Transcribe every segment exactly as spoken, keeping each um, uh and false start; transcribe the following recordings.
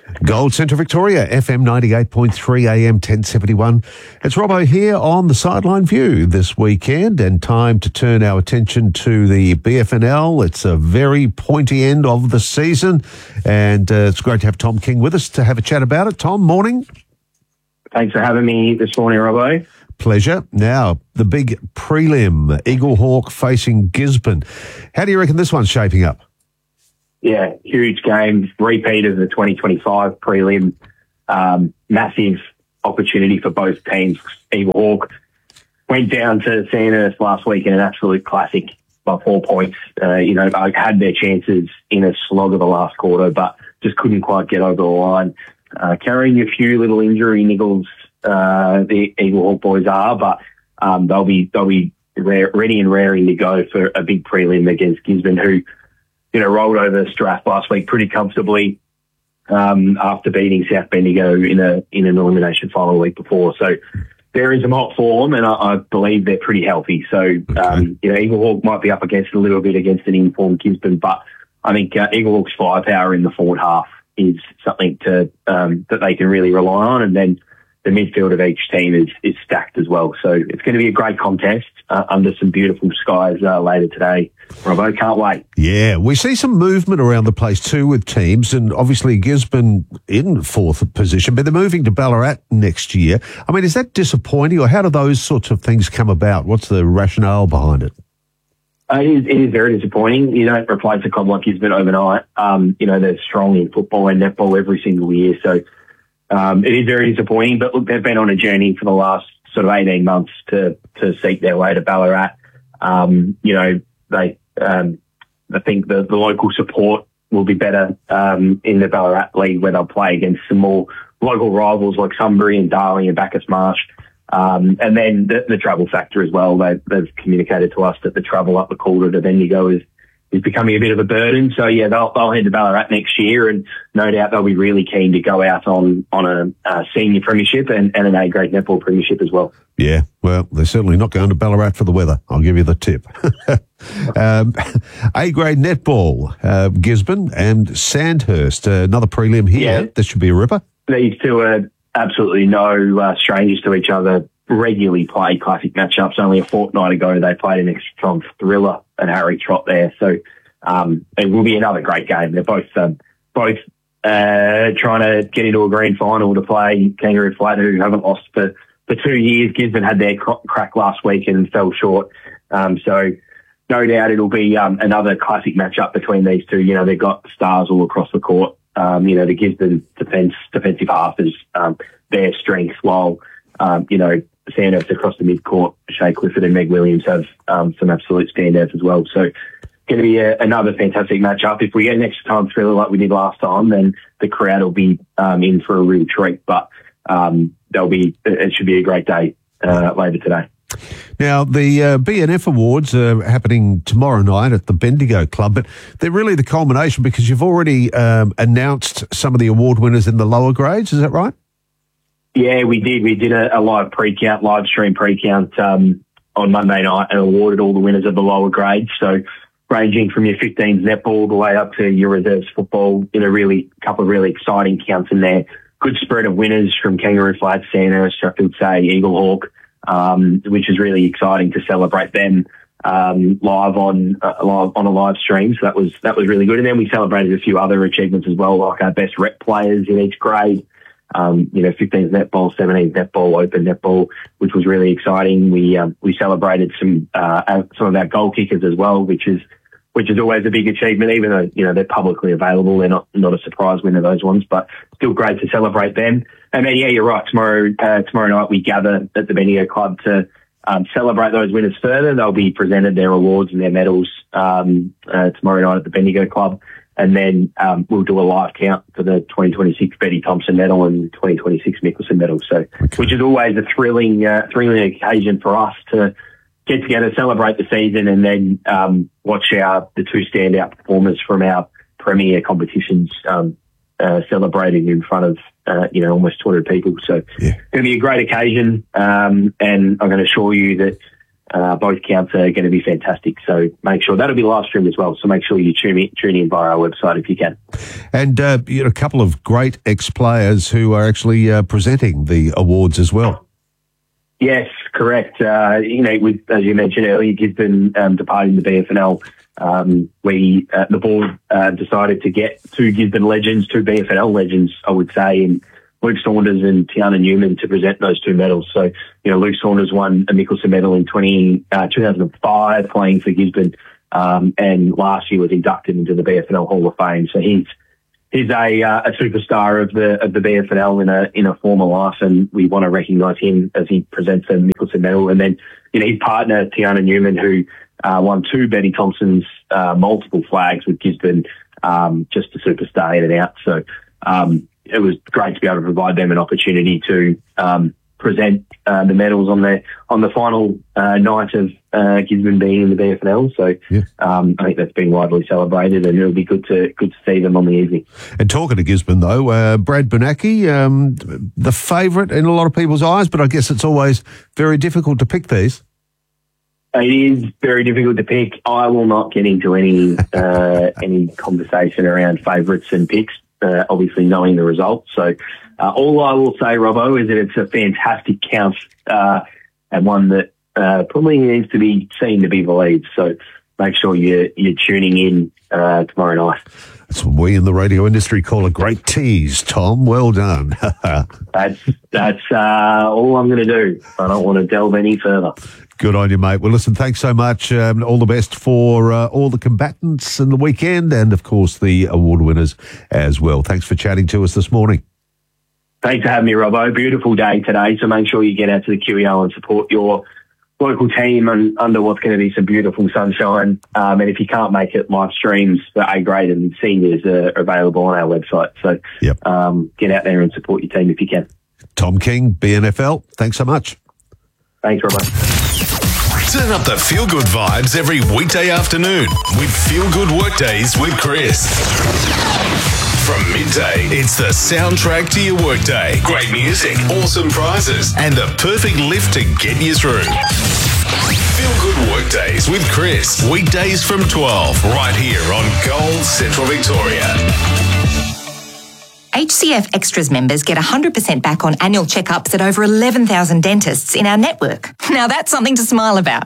Gold Centre Victoria, F M ninety-eight point three, A M ten seventy-one. It's Robbo here on the Sideline View this weekend, and time to turn our attention to the B F N L. It's a very pointy end of the season, and uh, it's great to have Tom King with us to have a chat about it. Tom, morning. Thanks for having me this morning, Robbo. Pleasure. Now, the big prelim, Eagle Hawk facing Gisborne. How do you reckon this one's shaping up? Yeah, huge game, repeat of the twenty twenty-five prelim. Um, massive opportunity for both teams. Eagle Hawk went down to Sandhurst last week in an absolute classic by four points. Uh, you know, I had their chances in a slog of the last quarter, but just couldn't quite get over the line. Uh, carrying a few little injury niggles, uh, the Eagle Hawk boys are, but um, they'll be they'll be rare, ready and raring to go for a big prelim against Gisborne, who, you know, rolled over Strath last week pretty comfortably um, after beating South Bendigo in a in an elimination final the week before. So they're in some hot form, and I, I believe they're pretty healthy. So, okay. um, you know, Eagle Hawk might be up against a little bit against an informed Gisborne, but I think uh, Eagle Hawk's firepower in the forward half is something to um, that they can really rely on, and then the midfield of each team is, is stacked as well. So it's going to be a great contest uh, under some beautiful skies uh, later today. Robbo, can't wait. Yeah, we see some movement around the place too with teams, and obviously Gisborne in fourth position, but they're moving to Ballarat next year. I mean, is that disappointing, or how do those sorts of things come about? What's the rationale behind it? Uh, it, is, it is very disappointing. You don't replace a club like Gisborne overnight. Um, you know, they're strong in football and netball every single year, so Um, it is very disappointing, but look, they've been on a journey for the last sort of eighteen months to, to seek their way to Ballarat. Um, you know, they, um, I think the, the local support will be better, um, in the Ballarat League, where they'll play against some more local rivals like Sunbury and Darling and Bacchus Marsh. Um, and then the, the travel factor as well. They, they've communicated to us that the travel up the Calder to Bendigo is, is becoming a bit of a burden. So, yeah, they'll, they'll head to Ballarat next year, and no doubt they'll be really keen to go out on, on a uh, senior premiership and, and an A-grade netball premiership as well. Yeah, well, they're certainly not going to Ballarat for the weather. I'll give you the tip. um, A-grade netball, uh, Gisborne and Sandhurst, uh, another prelim here. Yeah. This should be a ripper. These two are absolutely no uh, strangers to each other. Regularly play classic matchups. Only a fortnight ago, they played an extra thriller at Harry Trott there. So um, it will be another great game. They're both um, both uh, trying to get into a grand final to play Kangaroo Flat, who haven't lost for, for two years. Gisborne had their cr- crack last week and fell short. Um, so no doubt it'll be um, another classic matchup between these two. You know, they've got stars all across the court. Um, you know, the Gisborne defense, defensive half is um, their strength, while, um, you know, Sandhurst across the mid-court, Shay Clifford and Meg Williams have um, some absolute standouts as well. So going to be a, another fantastic matchup. If we get an extra time thriller like we did last time, then the crowd will be um, in for a real treat. But um, there'll be it should be a great day uh, later today. Now, the uh, B N F Awards are happening tomorrow night at the Bendigo Club, but they're really the culmination because you've already um, announced some of the award winners in the lower grades. Is that right? Yeah, we did. We did a, a live pre-count, live stream pre-count um, on Monday night, and awarded all the winners of the lower grades. So ranging from your fifteens netball all the way up to your reserves football, in a really couple of really exciting counts in there. Good spread of winners from Kangaroo Flat, Sandhurst, Sheffield Say, Eagle Hawk, um, which is really exciting to celebrate them um, live on uh, live on a live stream. So that was that was really good. And then we celebrated a few other achievements as well, like our best rep players in each grade. Um, you know, fifteens netball, seventeens netball, open netball, which was really exciting. We um, we celebrated some uh, some of our goal kickers as well, which is which is always a big achievement. Even though, you know, they're publicly available, they're not not a surprise winner, those ones, but still great to celebrate them. And then, yeah, you're right. Tomorrow uh, tomorrow night we gather at the Bendigo Club to um, celebrate those winners further. They'll be presented their awards and their medals um, uh, tomorrow night at the Bendigo Club. And then um, we'll do a live count for the twenty twenty-six Betty Thompson medal and twenty twenty-six Mickelson medal. So, okay. Which is always a thrilling, uh, thrilling occasion for us to get together, celebrate the season, and then um, watch our the two standout performers from our premier competitions um, uh, celebrating in front of uh, you know almost two hundred people. So, yeah. It's going to be a great occasion, um, and I'm going to assure you that Uh, both counts are going to be fantastic. So make sure that'll be live streamed as well. So make sure you tune in, tune in via our website if you can. And uh, you know, a couple of great ex-players who are actually uh, presenting the awards as well. Yes, correct. Uh, you know, with, as you mentioned earlier, Gisborne um, departing the B F N L. Um, we, uh, the board uh, decided to get two Gisborne legends, two B F N L legends, I would say, in Luke Saunders and Tiana Newman to present those two medals. So, you know, Luke Saunders won a Mickelson medal in twenty, uh, two thousand five playing for Gisborne, um, and last year was inducted into the B F N L Hall of Fame. So he's he's a uh, a superstar of the of the B F N L in a in a former life, and we want to recognise him as he presents the Mickelson medal. And then, you know, his partner Tiana Newman, who uh, won two Betty Thompson's uh, multiple flags with Gisborne, um, just a superstar in and out. So. Um, It was great to be able to provide them an opportunity to um, present uh, the medals on the on the final uh, night of uh, Gisborne being in the B F N L. So yeah. um, I think that's been widely celebrated, and it'll be good to good to see them on the evening. And talking to Gisborne though, uh, Brad Bernacki, um, the favourite in a lot of people's eyes, but I guess it's always very difficult to pick these. It is very difficult to pick. I will not get into any uh, any conversation around favourites and picks. Uh, obviously knowing the results. So uh, all I will say, Robbo, is that it's a fantastic count uh, and one that uh, probably needs to be seen to be believed. So make sure you're, you're tuning in uh, tomorrow night. That's what we in the radio industry call a great tease, Tom. Well done. that's that's uh, all I'm going to do. I don't want to delve any further. Good on you, mate. Well, listen, thanks so much. Um, all the best for uh, all the combatants in the weekend and, of course, the award winners as well. Thanks for chatting to us this morning. Thanks for having me, Robbo. Beautiful day today, so make sure you get out to the Q E L and support your local team and under what's going to be some beautiful sunshine. Um, and if you can't make it, live streams for A-grade and seniors are available on our website. So yep. um, get out there and support your team if you can. Tom King, B N F L, thanks so much. Thanks, Robbo. Turn up the feel-good vibes every weekday afternoon with Feel Good Workdays with Chris. From midday, it's the soundtrack to your workday. Great music, awesome prizes, and the perfect lift to get you through. Feel Good Workdays with Chris. Weekdays from twelve, right here on Gold Central Victoria. H C F Extras members get one hundred percent back on annual checkups at over eleven thousand dentists in our network. Now that's something to smile about.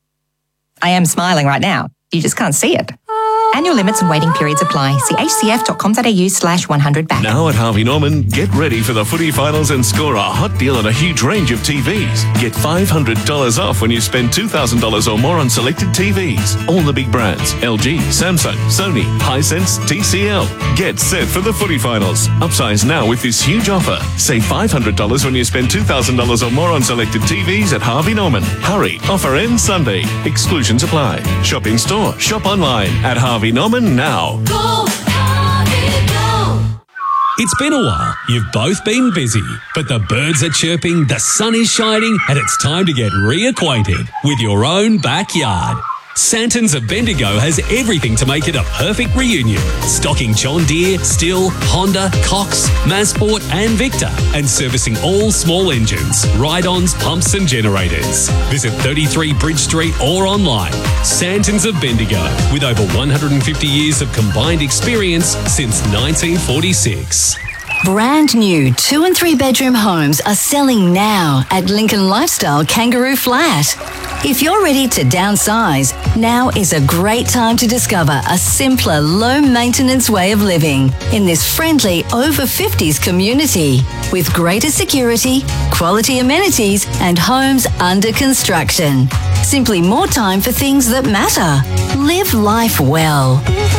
I am smiling right now. You just can't see it. Annual limits and waiting periods apply. See hcf.com.au slash 100 back. Now at Harvey Norman, get ready for the footy finals and score a hot deal on a huge range of T Vs. Get five hundred dollars off when you spend two thousand dollars or more on selected T Vs. All the big brands, L G, Samsung, Sony, Hisense, T C L. Get set for the footy finals. Upsize now with this huge offer. Save five hundred dollars when you spend two thousand dollars or more on selected T Vs at Harvey Norman. Hurry, offer ends Sunday. Exclusions apply. Shop in store, shop online at Harvey Norman now. Go, Harvey, go. It's been a while. You've both been busy, but the birds are chirping, the sun is shining, and it's time to get reacquainted with your own backyard. Santons of Bendigo has everything to make it a perfect reunion. Stocking John Deere, Stihl, Honda, Cox, Mazsport and Victor, and servicing all small engines, ride-ons, pumps and generators. Visit thirty-three Bridge Street or online. Santons of Bendigo, with over one hundred fifty years of combined experience since nineteen forty-six. Brand new two and three bedroom homes are selling now at Lincoln Lifestyle Kangaroo Flat. If you're ready to downsize, now is a great time to discover a simpler, low-maintenance way of living in this friendly over fifties community with greater security, quality amenities, and homes under construction. Simply more time for things that matter. Live life well.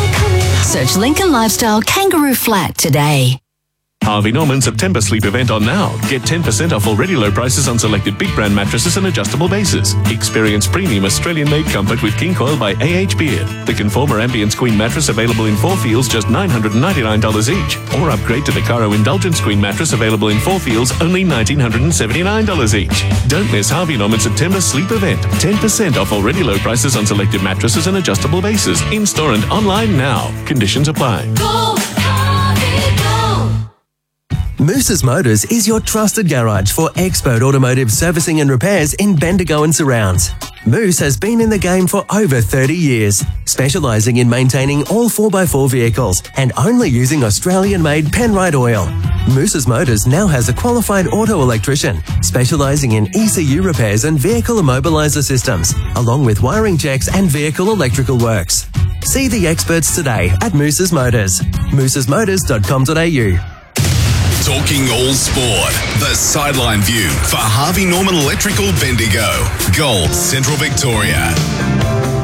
Search Lincoln Lifestyle Kangaroo Flat today. Harvey Norman September sleep event on now. Get ten percent off already low prices on selected big brand mattresses and adjustable bases. Experience premium Australian-made comfort with King Coil by A H Beard. The Conformer Ambience Queen mattress available in four feels, just nine hundred ninety-nine dollars each. Or upgrade to the Caro Indulgence Queen mattress available in four feels, only one thousand nine hundred seventy-nine dollars each. Don't miss Harvey Norman September sleep event. ten percent off already low prices on selected mattresses and adjustable bases. In-store and online now. Conditions apply. Go, Harvey, go. Moose's Motors is your trusted garage for expert automotive servicing and repairs in Bendigo and surrounds. Moose has been in the game for over thirty years, specialising in maintaining all four by four vehicles and only using Australian-made Penrite oil. Moose's Motors now has a qualified auto electrician, specialising in E C U repairs and vehicle immobiliser systems, along with wiring checks and vehicle electrical works. See the experts today at Moose's Motors. mooses motors dot com dot a u. Talking all sport. The sideline view for Harvey Norman Electrical Bendigo. Gold, Central Victoria.